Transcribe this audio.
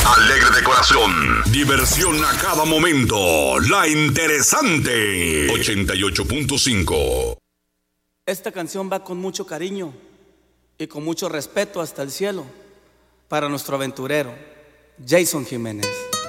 Alegre de corazón, diversión a cada momento. La interesante 88.5. Esta canción va con mucho cariño y con mucho respeto hasta el cielo para nuestro aventurero, Jason Jiménez.